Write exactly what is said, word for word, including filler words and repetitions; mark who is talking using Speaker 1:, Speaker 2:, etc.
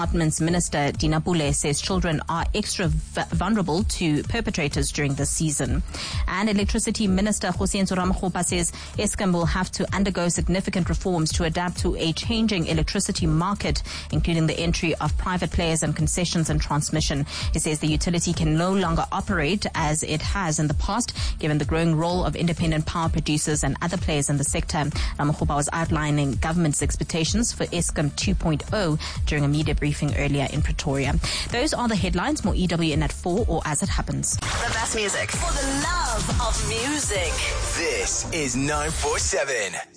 Speaker 1: Department's Minister Dina Pule says children are extra v- vulnerable to perpetrators during this season. And Electricity Minister Kgosientsho Ramakgopa says Eskom will have to undergo significant reforms to adapt to a changing electricity market, including the entry of private players and concessions and transmission. He says the utility can no longer operate as it has in the past, given the growing role of independent power producers and other players in the sector. Ramakgopa was outlining government's expectations for Eskom two point oh during a media briefing earlier in Pretoria. Those are the headlines. More E W in at four or as it happens.
Speaker 2: The best music for the love of music.
Speaker 3: This is nine four seven.